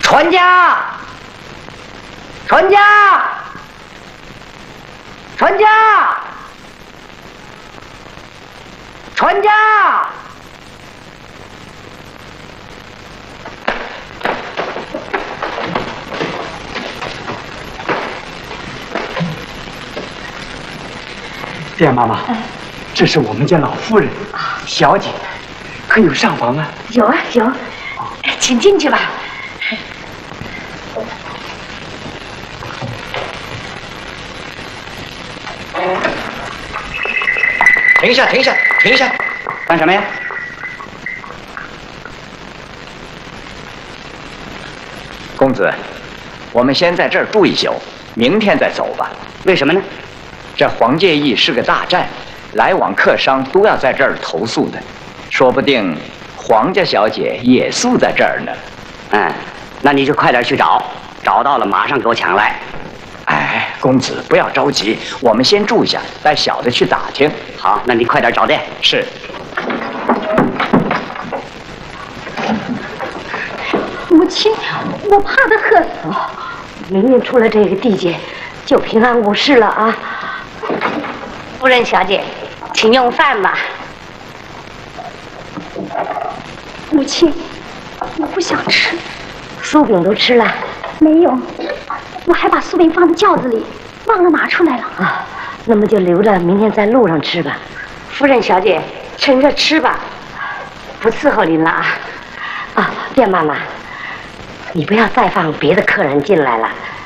船家，船家，船家，船家。 店妈妈，这是我们家老夫人，小姐，可有上房啊？ 有啊有，请进去吧。 停下，停下，停下！干什么呀？ 公子，我们先在这儿住一宿，明天再走吧。 为什么呢？ 这黄介驿是个大站，来往客商都要在这儿投宿的，说不定黄家小姐也宿在这儿呢。 那你就快点去找，找到了马上给我抢来。 哎，公子不要着急，我们先住下，带小的去打听。 好，那你快点找店。 是。 母亲，我怕得很。明明出了这个地界，就平安无事了啊。 夫人小姐，请用饭吧。 母亲，我不想吃。 酥饼都吃了？ 没有，我还把酥饼放在轿子里，忘了拿出来了。 啊，那么就留着明天在路上吃吧。夫人小姐，趁热吃吧，不伺候您了啊。啊，店妈妈，你不要再放别的客人进来了，